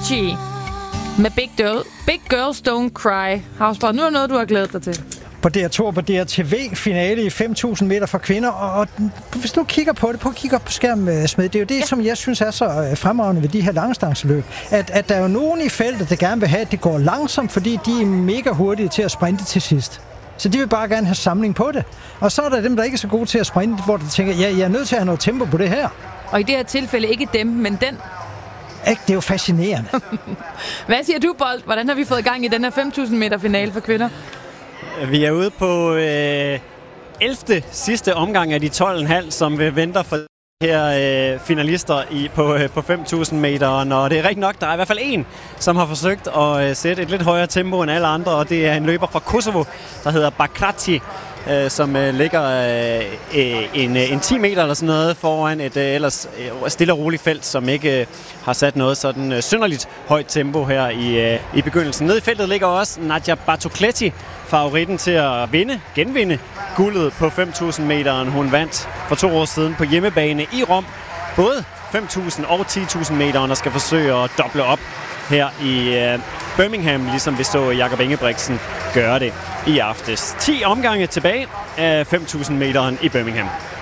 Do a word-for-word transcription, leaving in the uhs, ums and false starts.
Avicii med Big, Girl, Big Girls Don't Cry. Hausbard, nu er noget, du har glædet dig til. På D R to og på D R T V-finale i fem tusind meter for kvinder, og hvis du kigger på det, prøv at kigge op på skærmen, Smed, det er jo det, ja. som jeg synes er så fremragende ved de her langdistanceløb, at, at der er jo nogen i feltet, der gerne vil have, at det går langsomt, fordi de er mega hurtige til at sprinte til sidst. Så de vil bare gerne have samling på det. Og så er der dem, der ikke er så gode til at sprinte, hvor de tænker, ja, jeg er nødt til at have noget tempo på det her. Og i det her tilfælde ikke dem, men den. Ikke, det er jo fascinerende. Hvad siger du, Bold? Hvordan har vi fået gang i den her fem tusind meter finale for kvinder? Vi er ude på øh, ellevte sidste omgang af de tolv komma fem, som vi venter for her øh, finalister i, på, øh, på fem tusind meter. Og det er rigtig nok, der er i hvert fald en, som har forsøgt at øh, sætte et lidt højere tempo end alle andre, og det er en løber fra Kosovo, der hedder Bakrati, øh, som øh, ligger øh, en, en ti meter eller sådan noget foran et øh, ellers øh, stille og roligt felt, som ikke øh, har sat noget sådan øh, synderligt højt tempo her i, øh, i begyndelsen. Nede i feltet ligger også Nadia Bartokletti, favoritten til at vinde, genvinde guldet på fem tusind meteren. Hun vandt for to år siden på hjemmebane i Rom, både fem tusind og ti tusind meteren, og skal forsøge at doble op her i øh, Birmingham, ligesom vi så Jakob Ingebrigtsen gøre det i aftes. ti omgange tilbage af fem tusind meteren i Birmingham.